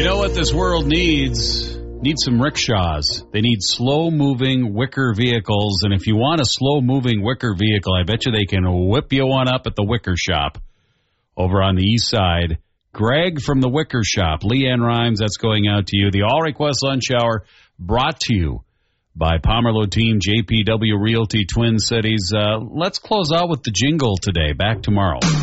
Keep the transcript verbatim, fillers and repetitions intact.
You know what this world needs? Needs some rickshaws. They need slow-moving wicker vehicles, and if you want a slow-moving wicker vehicle, I bet you they can whip you one up at the Wicker Shop over on the east side. Greg from the Wicker Shop, Leanne Rhymes, that's going out to you. The All Request Lunch Hour brought to you by Pomerleau Team, J P W Realty, Twin Cities. Uh, let's close out with the jingle today. Back tomorrow.